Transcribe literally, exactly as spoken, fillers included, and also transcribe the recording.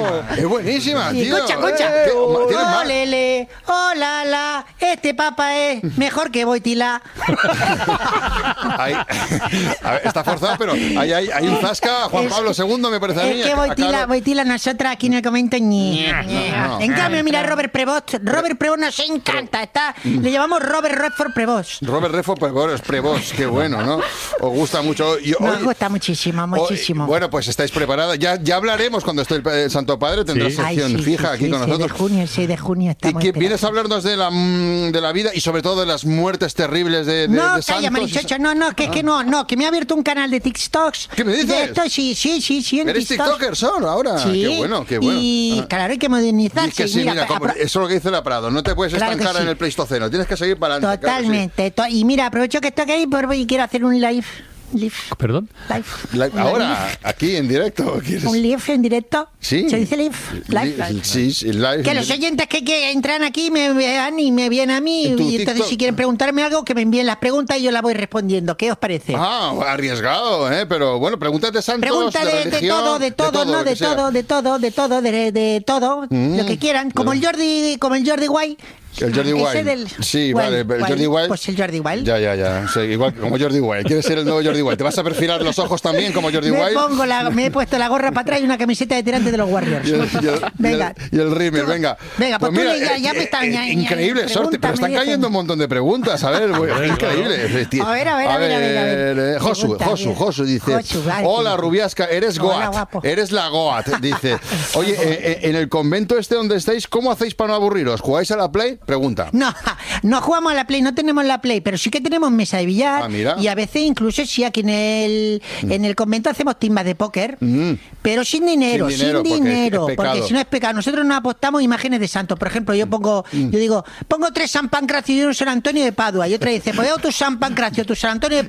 Es buenísima, Sí, tío. escucha, escucha. Eh, oh, ¿tienes más? Olele, hola, la, este papa es mejor que Boitila. Ahí- a ver, está forzado, pero hay, hay, hay un zasca. Juan Es- Pablo segundo, me parece a mí. Es que a- a Boitila, Carlos. Boitila, nosotras aquí en el comento ni. no. En cambio, mira, Robert Prevost. Robert Prevost nos encanta. Está, le llamamos Robert Redford Prevost. Robert Redford, Prevost, Prevost, qué bueno, ¿no? Os gusta mucho. Y Nos hoy- gusta muchísimo, muchísimo. hoy- bueno, pues estáis preparadas. Ya, ya hablaremos cuando esté el, el Santo Padre. Tendrá Sí. Ay, sección sí, fija sí, aquí sí, con seis nosotros. de junio, el seis de junio Y estamos que esperando. vienes a hablarnos de la, mm, de la vida y sobre todo de las muertes terribles de, de, No, de calla, santos. marichocho, no, no, que, que no, no, que me ha abierto un canal de TikToks. ¿Qué me dices? De esto, sí, sí, sí, sí, en ¿Eres TikToks. TikToker solo ahora? Sí, Qué bueno, qué bueno. Y Ah. claro, hay que modernizarse. Y es que sí, mira, mira, como- apro- eso es lo que dice la Prado. No te puedes Claro que estancar sí. en el Pleistoceno. Tienes que seguir para adelante. claro que sí. Totalmente. to- y mira, aprovecho que estoy aquí por- y quiero hacer un live. Live. ¿Perdón? Live. La- Un ahora, live. aquí en directo. ¿quieres? Un live en directo. Sí. ¿Se dice live? Live, Li- live. Sí, sí, live. Que los oyentes que, que entran aquí me vean y me vienen a mí. ¿En tu Y entonces, TikTok? si quieren preguntarme algo, que me envíen las preguntas y yo las voy respondiendo. ¿Qué os parece? Ah, arriesgado, ¿eh? Pero bueno, pregúntate santos, Pregunta de, de, de religión, todo, de todo, lo no, que de sea. todo, de todo, de todo, de, de todo, Mm. lo que quieran. Como el Jordi, como el Jordi Wild. El Jordi Ese Wild. del- Sí, Wild, vale, el Wild. Jordi Wild. Pues el Jordi Wild. Ya, ya, ya. Sí, igual que como Jordi Wild. ¿Quieres ser el nuevo Jordi Wild? ¿Te vas a perfilar los ojos también como Jordi me, Wild? pongo la, me he puesto la gorra para atrás y una camiseta de tirante de los Warriors. Y el, y el- Venga. y el, y el rímel, venga. Venga, pues tú ya- ya me está- ya- ya- increíble, Sorte, pero pregúntame, están cayendo dicen. un montón de preguntas. A ver, güey, increíble. tío. A ver, a ver, a ver, a ver, a ver. eh, Josu, Pregunta, Josu, bien. Josu dice: Josu, ay, hola, qué- Rubiasca, eres Hola, Goat. guapo. Eres la Goat. Dice: oye, eh, eh, en el convento este donde estáis, ¿cómo hacéis para no aburriros? ¿Jugáis a la Play? Pregunta. No, no jugamos a la Play, no tenemos la Play, pero sí que tenemos mesa de billar. Ah, mira. Y a veces incluso sí, aquí en el, en el convento hacemos timbas de póker, Mm. pero sin dinero, Sin sin dinero, dinero, porque es- es porque, pecado. si no es pecado. Nosotros no apostamos imágenes de santos. Por ejemplo, yo pongo, yo digo, pongo tres San Pancracio y un San Antonio de Padua. Y otra dice, pues yo tu San Pancracio, tu San Antonio de